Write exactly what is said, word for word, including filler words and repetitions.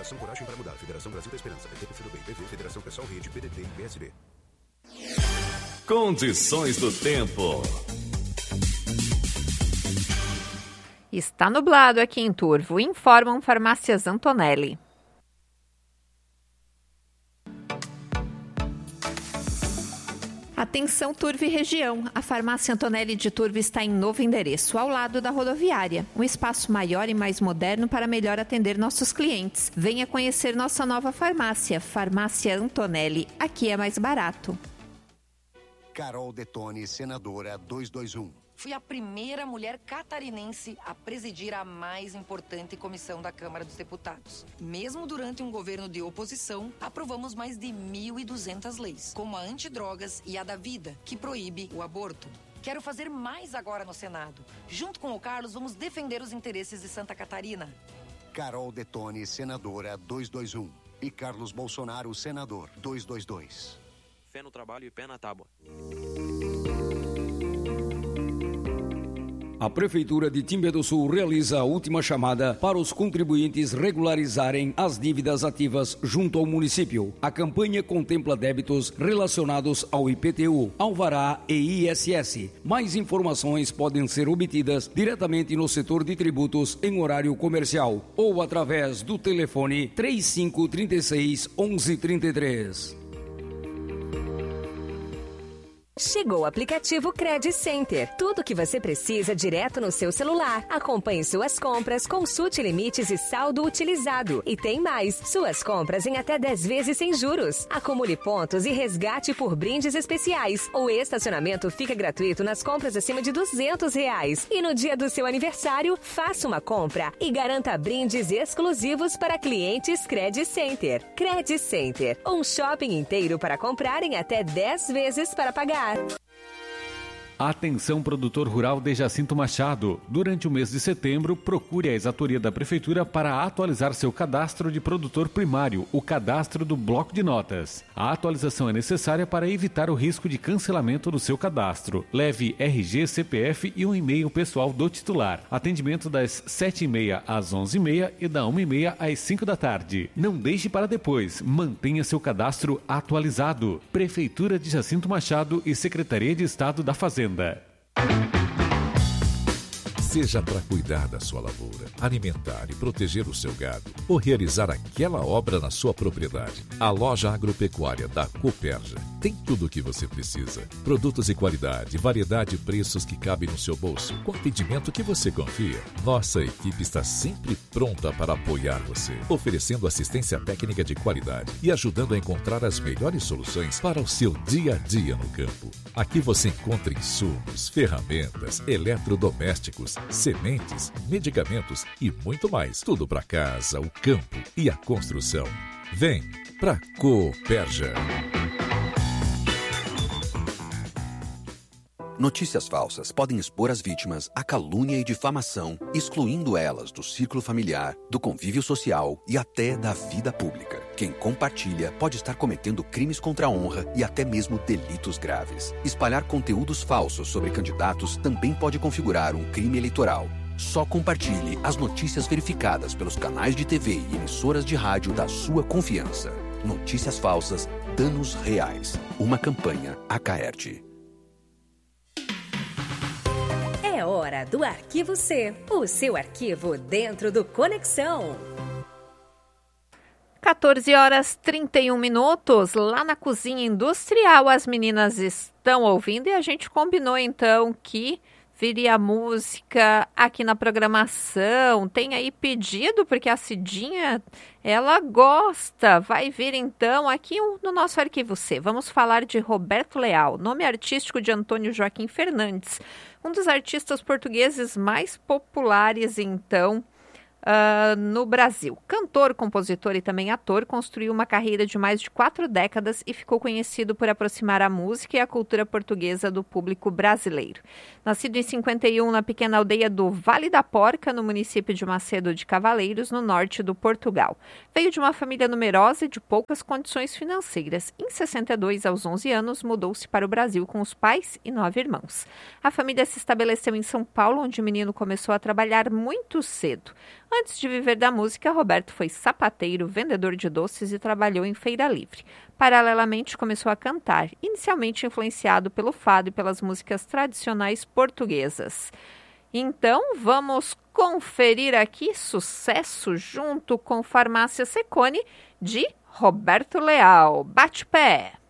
Federação Coragem para Mudar. Federação Brasil da Esperança. P T, P C do Bem. P V. Federação Pessoal Rede. P D T e P S B. Condições do tempo. Está nublado aqui em Turvo, informam Farmácias Antonelli. Atenção Turvo e região, a Farmácia Antonelli de Turvo está em novo endereço, ao lado da rodoviária. Um espaço maior e mais moderno para melhor atender nossos clientes. Venha conhecer nossa nova farmácia, Farmácia Antonelli. Aqui é mais barato. Carol Detone, senadora duzentos e vinte e um. Fui a primeira mulher catarinense a presidir a mais importante comissão da Câmara dos Deputados. Mesmo durante um governo de oposição, aprovamos mais de mil e duzentas leis, como a antidrogas e a da vida, que proíbe o aborto. Quero fazer mais agora no Senado. Junto com o Carlos, vamos defender os interesses de Santa Catarina. Carol Detone, senadora duzentos e vinte e um. E Carlos Bolsonaro, senador duzentos e vinte e dois. Fé no trabalho e pé na tábua. A Prefeitura de Timbé do Sul realiza a última chamada para os contribuintes regularizarem as dívidas ativas junto ao município. A campanha contempla débitos relacionados ao I P T U, Alvará e I S S. Mais informações podem ser obtidas diretamente no setor de tributos em horário comercial ou através do telefone três cinco três seis, onze trinta e três. Chegou o aplicativo Credit Center. Tudo o que você precisa direto no seu celular. Acompanhe suas compras, consulte limites e saldo utilizado. E tem mais, suas compras em até dez vezes sem juros. Acumule pontos e resgate por brindes especiais. O estacionamento fica gratuito nas compras acima de duzentos reais. E no dia do seu aniversário, faça uma compra e garanta brindes exclusivos para clientes Credit Center. Credit Center, um shopping inteiro para comprar em até dez vezes para pagar. Atenção produtor rural de Jacinto Machado. Durante o mês de setembro, procure a exatoria da Prefeitura para atualizar seu cadastro de produtor primário, o cadastro do bloco de notas. A atualização é necessária para evitar o risco de cancelamento do seu cadastro. Leve R G, C P F e um e-mail pessoal do titular. Atendimento das sete e meia às onze e meia e da uma e meia às cinco da tarde. Não deixe para depois. Mantenha seu cadastro atualizado. Prefeitura de Jacinto Machado e Secretaria de Estado da Fazenda. Seja para cuidar da sua lavoura, alimentar e proteger o seu gado, ou realizar aquela obra na sua propriedade, a loja agropecuária da Cooperja tem tudo o que você precisa. Produtos de qualidade, variedade e preços que cabem no seu bolso, com atendimento que você confia. Nossa equipe está sempre pronta para apoiar você, oferecendo assistência técnica de qualidade e ajudando a encontrar as melhores soluções para o seu dia a dia no campo. Aqui você encontra insumos, ferramentas, eletrodomésticos, sementes, medicamentos e muito mais. Tudo para casa, o campo e a construção. Vem pra Cooperja. Notícias falsas podem expor as vítimas à calúnia e difamação, excluindo elas do círculo familiar, do convívio social e até da vida pública. Quem compartilha pode estar cometendo crimes contra a honra e até mesmo delitos graves. Espalhar conteúdos falsos sobre candidatos também pode configurar um crime eleitoral. Só compartilhe as notícias verificadas pelos canais de T V e emissoras de rádio da sua confiança. Notícias falsas, danos reais. Uma campanha Acaerte. É hora do Arquivo C, o seu arquivo dentro do Conexão. quatorze horas e trinta e um minutos, lá na cozinha industrial as meninas estão ouvindo e a gente combinou então que viria música aqui na programação. Tem aí pedido, porque a Cidinha, ela gosta. Vai vir então aqui no nosso Arquivo C. Vamos falar de Roberto Leal, nome artístico de Antônio Joaquim Fernandes, um dos artistas portugueses mais populares então Uh, no Brasil. Cantor, compositor e também ator, construiu uma carreira de mais de quatro décadas e ficou conhecido por aproximar a música e a cultura portuguesa do público brasileiro. Nascido em cinquenta e um na pequena aldeia do Vale da Porca, no município de Macedo de Cavaleiros, no norte do Portugal. Veio de uma família numerosa e de poucas condições financeiras. Em sessenta e dois, aos onze anos, mudou-se para o Brasil com os pais e nove irmãos. A família se estabeleceu em São Paulo, onde o menino começou a trabalhar muito cedo. Antes de viver da música, Roberto foi sapateiro, vendedor de doces e trabalhou em feira livre. Paralelamente, começou a cantar, inicialmente influenciado pelo fado e pelas músicas tradicionais portuguesas. Então, vamos conferir aqui sucesso junto com Farmácia Secone de Roberto Leal. Bate pé!